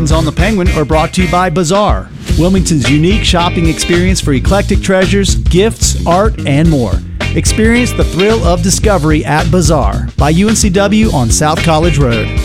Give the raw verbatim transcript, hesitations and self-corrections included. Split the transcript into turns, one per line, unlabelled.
On the Penguin are brought to you by Bazaar, Wilmington's unique shopping experience for eclectic treasures, gifts, art, and more. Experience the thrill of discovery at Bazaar by U N C W on South College Road.